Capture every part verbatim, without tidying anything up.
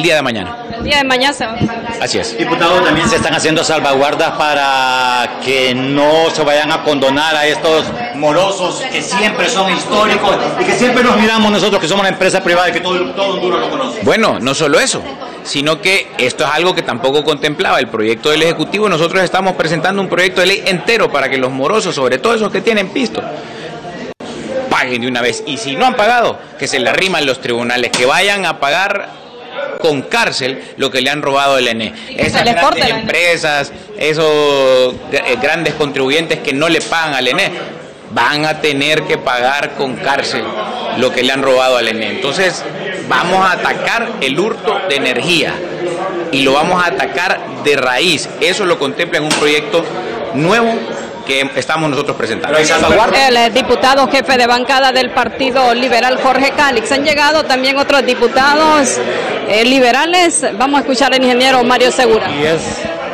día de mañana. El día de mañana se va. Así es. Diputado, también se están haciendo salvaguardas para que no se vayan a condonar a estos morosos que siempre son históricos y que siempre nos miramos nosotros que somos una empresa privada y que todo, todo Honduras lo conoce. Bueno, no solo eso, sino que esto es algo que tampoco contemplaba el proyecto del Ejecutivo. Nosotros estamos presentando un proyecto de ley entero para que los morosos, sobre todo esos que tienen pisto, paguen de una vez. Y si no han pagado, que se le arriman los tribunales, que vayan a pagar con cárcel lo que le han robado el E N E. Esas grandes empresas, esos grandes contribuyentes que no le pagan al E N E, van a tener que pagar con cárcel lo que le han robado al E N E. Entonces, vamos a atacar el hurto de energía y lo vamos a atacar de raíz. Eso lo contempla en un proyecto nuevo que estamos nosotros presentando. El diputado jefe de bancada del Partido Liberal, Jorge Calix. Han llegado también otros diputados eh, liberales. Vamos a escuchar al ingeniero Mario Segura. Y es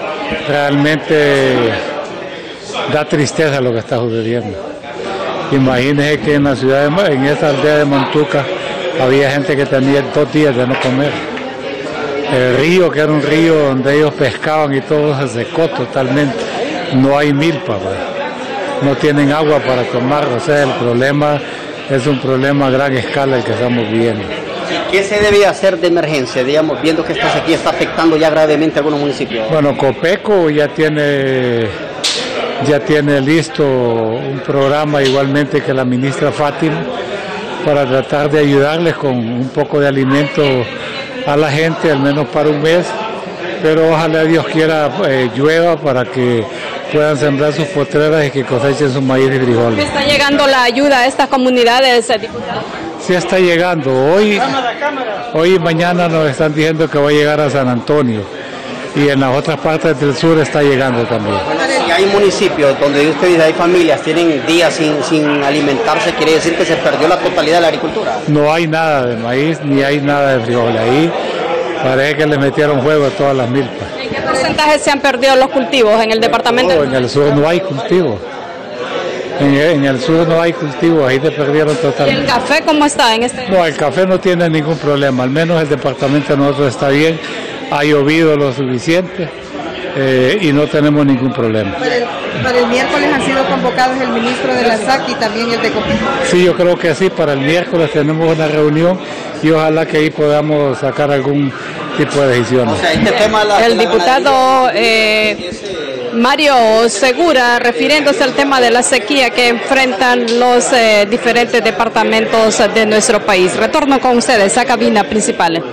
realmente, da tristeza lo que está sucediendo. Imagínense que en la ciudad, de, en esa aldea de Mantuca, había gente que tenía dos días de no comer. El río, que era un río donde ellos pescaban y todo, se secó totalmente. No hay milpa, no tienen agua para tomar, o sea, el problema es un problema a gran escala el que estamos viviendo. ¿Qué se debe hacer de emergencia, digamos, viendo que esta sequía está afectando ya gravemente a algunos municipios? Bueno, Copeco ya tiene, ya tiene listo un programa igualmente que la ministra Fátima para tratar de ayudarles con un poco de alimento a la gente, al menos para un mes, pero ojalá Dios quiera eh, llueva para que puedan sembrar sus potreras y que cosechen su maíz y frijoles. ¿Está llegando la ayuda a estas comunidades, diputado? Sí está llegando. Hoy, hoy y mañana nos están diciendo que va a llegar a San Antonio y en las otras partes del sur está llegando también. Bueno, si hay municipios donde usted dice hay familias, tienen días sin, sin alimentarse, ¿quiere decir que se perdió la totalidad de la agricultura? No hay nada de maíz ni hay nada de frijoles. Ahí parece que le metieron fuego a todas las milpas. ¿En qué porcentaje se han perdido los cultivos en el departamento? No, en el sur no hay cultivos. En el, en el sur no hay cultivos, ahí te perdieron totalmente. ¿Y el café cómo está en este? No, el café no tiene ningún problema, al menos el departamento de nosotros está bien, ha llovido lo suficiente eh, y no tenemos ningún problema. Para el, para el miércoles han sido convocados el ministro de la S A C y también el de Copeco. Sí, yo creo que sí, para el miércoles tenemos una reunión y ojalá que ahí podamos sacar algún tipo de decisiones. O sea, este tema la, el la diputado eh, Mario Segura, refiriéndose al tema de la sequía que enfrentan los eh, diferentes departamentos de nuestro país. Retorno con ustedes a cabina principal.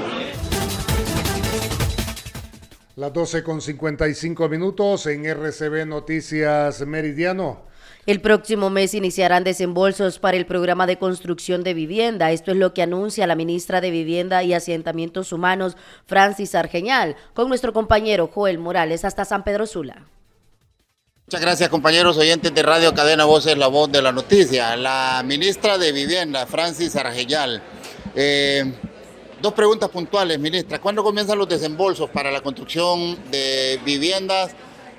Las doce con cincuenta y cinco minutos en R C B Noticias Meridiano. El próximo mes iniciarán desembolsos para el programa de construcción de vivienda. Esto es lo que anuncia la ministra de Vivienda y Asentamientos Humanos, Francis Argeñal, con nuestro compañero Joel Morales hasta San Pedro Sula. Muchas gracias, compañeros oyentes de Radio Cadena Voces, la voz de la noticia. La ministra de Vivienda, Francis Argeñal. Eh, dos preguntas puntuales, ministra. ¿Cuándo comienzan los desembolsos para la construcción de viviendas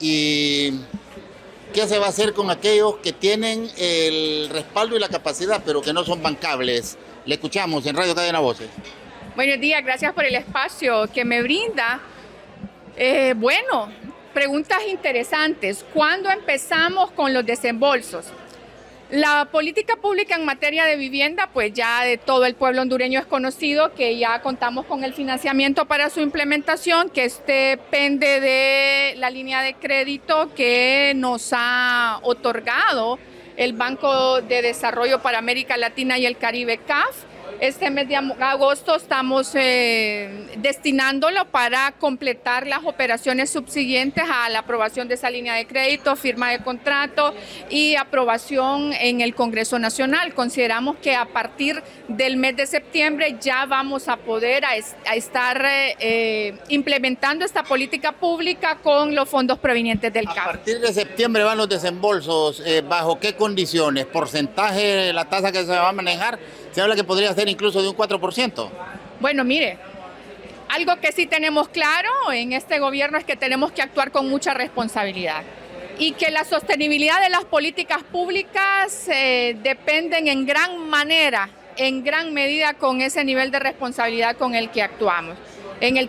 y qué se va a hacer con aquellos que tienen el respaldo y la capacidad, pero que no son bancables? Le escuchamos en Radio Cadena Voces. Buenos días, gracias por el espacio que me brinda. Eh, bueno, preguntas interesantes. ¿Cuándo empezamos con los desembolsos? La política pública en materia de vivienda, pues ya de todo el pueblo hondureño es conocido que ya contamos con el financiamiento para su implementación, que este depende de la línea de crédito que nos ha otorgado el Banco de Desarrollo para América Latina y el Caribe, C A F. Este mes de agosto estamos eh, destinándolo para completar las operaciones subsiguientes a la aprobación de esa línea de crédito, firma de contrato y aprobación en el Congreso Nacional. Consideramos que a partir del mes de septiembre ya vamos a poder a, est a estar eh, implementando esta política pública con los fondos provenientes del C A F. A partir de septiembre van los desembolsos. Eh, ¿Bajo qué condiciones? ¿Porcentaje, la tasa que se va a manejar? Se habla que podría ser incluso de un cuatro por ciento. Bueno, mire, algo que sí tenemos claro en este gobierno es que tenemos que actuar con mucha responsabilidad y que la sostenibilidad de las políticas públicas eh, dependen en gran manera, en gran medida con ese nivel de responsabilidad con el que actuamos. En el